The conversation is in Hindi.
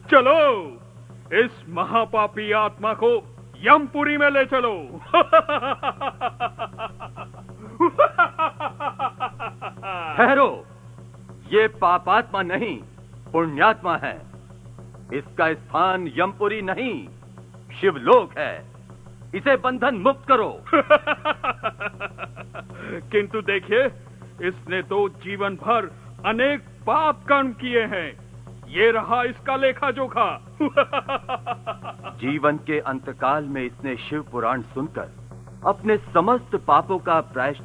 चलो इस महापापी आत्मा को यमपुरी में ले चलो। ठहरो, ये पापात्मा नहीं पुण्यात्मा है। इसका स्थान यमपुरी नहीं शिवलोक है। इसे बंधन मुक्त करो। किंतु देखिए, इसने तो जीवन भर अनेक पाप कर्म किए हैं। ये रहा इसका लेखा जोखा। जीवन के अंतकाल में इसने शिव पुराण सुनकर अपने समस्त पापों का प्रायश्चित